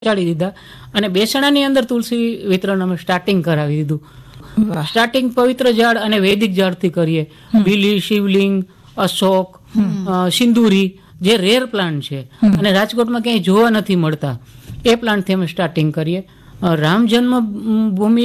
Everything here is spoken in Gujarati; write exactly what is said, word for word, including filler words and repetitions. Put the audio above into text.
ચાડી દીધા અને બેસણાની અંદર તુલસી વિતરણ અમે સ્ટાર્ટિંગ કરાવી દીધું. સ્ટાર્ટિંગ પવિત્ર ઝાડ અને વૈદિક ઝાડથી કરીએ. બીલી, શિવલિંગ, અશોક, અ, સિંદૂરી જે રેર પ્લાન્ટ છે અને રાજકોટમાં ક્યાંય જોવા નથી મળતા એ પ્લાન્ટથી અમે સ્ટાર્ટિંગ કરીએ. અ, રામ જન્મભૂમિ